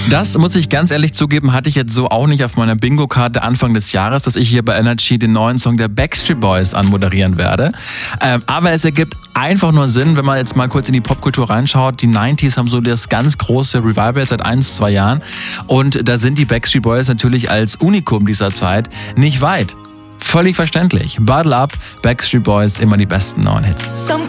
Das muss ich ganz ehrlich zugeben, hatte ich jetzt so auch nicht auf meiner Bingo-Karte Anfang des Jahres, dass ich hier bei Energy den neuen Song der Backstreet Boys anmoderieren werde. Aber es ergibt einfach nur Sinn, wenn man jetzt mal kurz in die Popkultur reinschaut. Die 90s haben so das ganz große Revival seit 1-2 Jahren. Und da sind die Backstreet Boys natürlich als Unikum dieser Zeit nicht weit. Völlig verständlich. Bottle Up, Backstreet Boys, immer die besten neuen Hits. Some